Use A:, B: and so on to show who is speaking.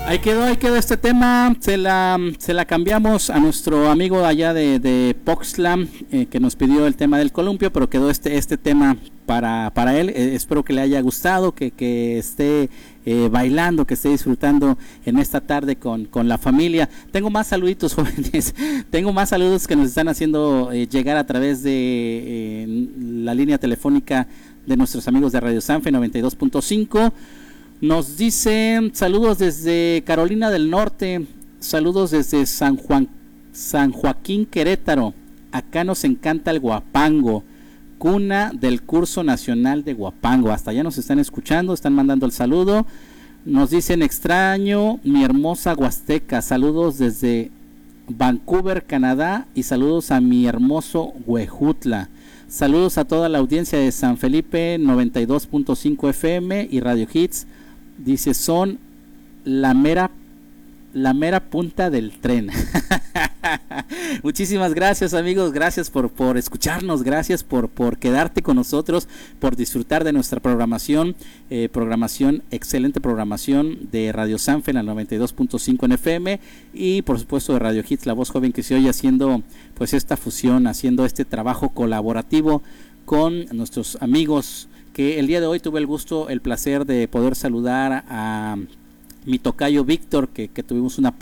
A: Ahí quedó este tema. Se la cambiamos a nuestro amigo de allá de Poxlam, que nos pidió el tema del columpio, pero quedó este tema para él. Espero que le haya gustado, que esté bailando, que esté disfrutando en esta tarde con la familia. Tengo más saluditos, jóvenes. Tengo más saludos que nos están haciendo llegar a través de la línea telefónica de nuestros amigos de Radio Sanfe 92.5. Nos dicen saludos desde Carolina del Norte, saludos desde San Joaquín, Querétaro. Acá nos encanta el guapango, cuna del curso nacional de guapango. Hasta allá nos están escuchando, están mandando el saludo. Nos dicen extraño mi hermosa Huasteca, saludos desde Vancouver, Canadá, y saludos a mi hermoso Huejutla. Saludos a toda la audiencia de San Felipe 92.5 FM y Radio Hits. Dice, son la mera punta del tren. Muchísimas gracias, amigos, gracias por escucharnos, gracias por quedarte con nosotros, por disfrutar de nuestra programación, excelente programación de Radio Sanfe en la 92.5 en FM y por supuesto de Radio Hits, la voz joven que se oye haciendo pues esta fusión, haciendo este trabajo colaborativo con nuestros amigos, que el día de hoy tuve el placer de poder saludar a mi tocayo Víctor, que tuvimos una